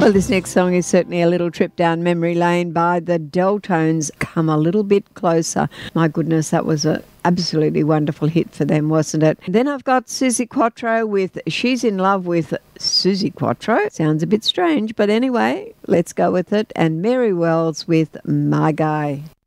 Well, this next song is certainly a little trip down memory lane by the Deltones. Come a little bit closer. My goodness, that was a absolutely wonderful hit for them, wasn't it? Then I've got Suzi Quatro with She's in Love with Suzi Quatro. Sounds a bit strange, but anyway, let's go with it. And Mary Wells with My Guy.